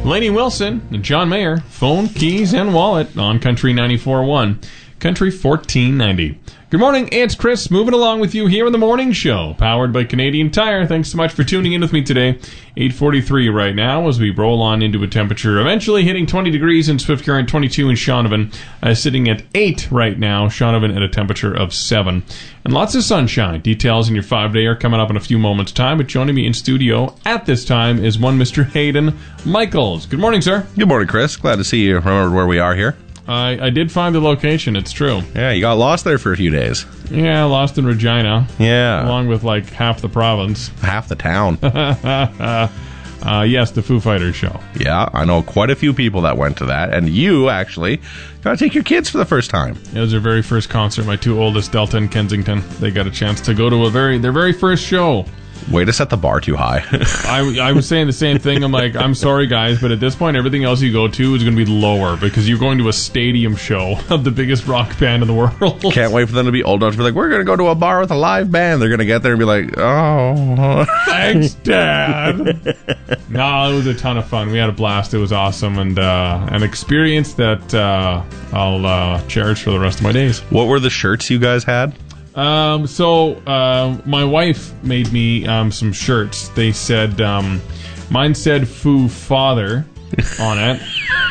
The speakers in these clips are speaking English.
Lainey Wilson and John Mayer, Phone, Keys, and Wallet on Country 94.1, Country 1490. Good morning, it's Chris, moving along with you here in the morning show, powered by Canadian Tire. Thanks so much for tuning in with me today. 8:43 right now as we roll on into a temperature eventually hitting 20 degrees in Swift Current, 22 in Shaunavon, sitting at 8 right now, Shaunavon at a temperature of 7. And lots of sunshine. Details in your 5-day are coming up in a few moments' time, but joining me in studio at this time is one Mr. Hayden Michaels. Good morning, sir. Good morning, Chris. Glad to see you remembered where we are here. I did find the location, it's true. Yeah, you got lost there for a few days. Yeah, lost in Regina. Yeah. Along with like half the province. Half the town. Yes, the Foo Fighters show. Yeah, I know quite a few people that went to that, and you actually got to take your kids for the first time. It was their very first concert. My two oldest, Delta and Kensington, they got a chance to go to their very first show. Way to set the bar too high. I was saying the same thing. I'm like, I'm sorry, guys, but at this point, everything else you go to is going to be lower because you're going to a stadium show of the biggest rock band in the world. Can't wait for them to be old enough to be like, we're going to go to a bar with a live band. They're going to get there and be like, oh. Thanks, Dad. No, it was a ton of fun. We had a blast. It was awesome and an experience that I'll cherish for the rest of my days. What were the shirts you guys had? My wife made me some shirts. They said, mine said Foo Father on it,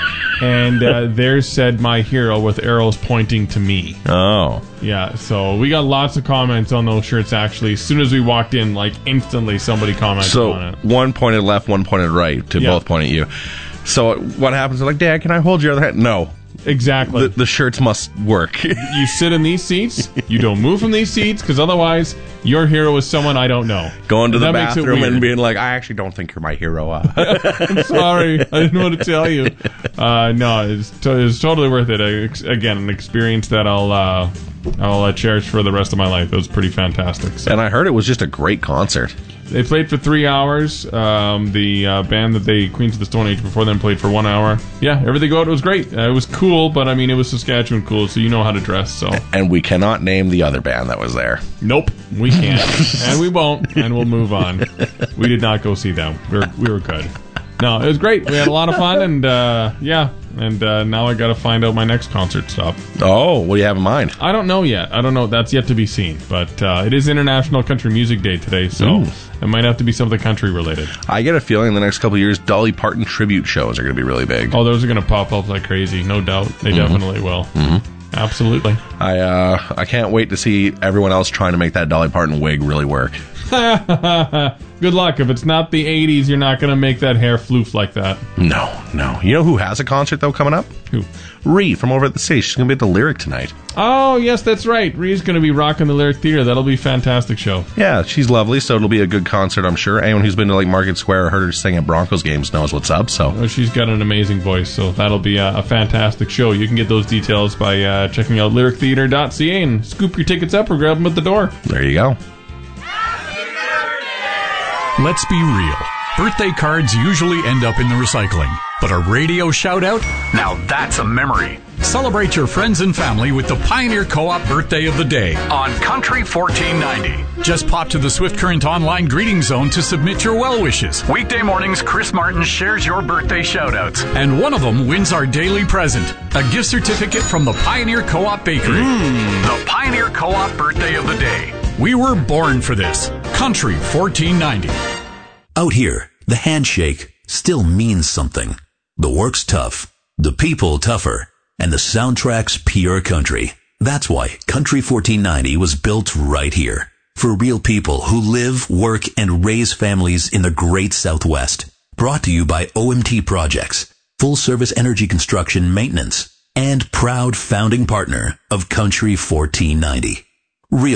and theirs said My Hero with arrows pointing to me. Oh. Yeah, so we got lots of comments on those shirts, actually. As soon as we walked in, like, instantly somebody commented on it. So, one pointed left, one pointed right, to both point at you. So, what happens? They're like, Dad, can I hold your other hand? No. Exactly. The shirts must work. You sit in these seats. You don't move from these seats because otherwise your hero is someone I don't know. Going to the bathroom and being like, I actually don't think you're my hero. I'm sorry. I didn't know what to tell you. No, it's totally worth it. Again, an experience that I'll cherish for the rest of my life. It was pretty fantastic. So. And I heard it was just a great concert. They played for 3 hours. The band that Queens of the Stone Age before them played for 1 hour. Yeah, everything it was great. It was cool, but I mean, it was Saskatchewan cool, so you know how to dress. So. And we cannot name the other band that was there. Nope, we can't, and we won't, and we'll move on. We did not go see them. We were good. No, it was great. We had a lot of fun, and yeah. And now I got to find out my next concert stop. Oh, what do you have in mind? I don't know yet. I don't know. That's yet to be seen. But it is International Country Music Day today, so it might have to be something country related. I get a feeling in the next couple of years, Dolly Parton tribute shows are going to be really big. Oh, those are going to pop up like crazy. No doubt. They definitely will. Mm-hmm. Absolutely. I can't wait to see everyone else trying to make that Dolly Parton wig really work. Good luck. If it's not the 80s, you're not going to make that hair floof like that. No. You know who has a concert, though, coming up? Who? Ree from over at the city. She's going to be at the Lyric tonight. Oh, yes, that's right. Ree's going to be rocking the Lyric Theater. That'll be a fantastic show. Yeah, she's lovely, so it'll be a good concert, I'm sure. Anyone who's been to like Market Square or heard her sing at Broncos games knows what's up. So she's got an amazing voice, so that'll be a fantastic show. You can get those details by checking out lyrictheater.ca and scoop your tickets up or grab them at the door. There you go. Let's be real. Birthday cards usually end up in the recycling. But a radio shout-out? Now that's a memory. Celebrate your friends and family with the Pioneer Co-op Birthday of the Day on Country 1490. Just pop to the Swift Current online greeting zone to submit your well wishes. Weekday mornings, Chris Martin shares your birthday shout-outs. And one of them wins our daily present, a gift certificate from the Pioneer Co-op Bakery. The Pioneer Co-op Birthday of the Day. We were born for this. Country 1490. Out here, the handshake still means something. The work's tough, the people tougher, and the soundtrack's pure country. That's why Country 1490 was built right here. For real people who live, work, and raise families in the great Southwest. Brought to you by OMT Projects, full service energy construction maintenance, and proud founding partner of Country 1490. Real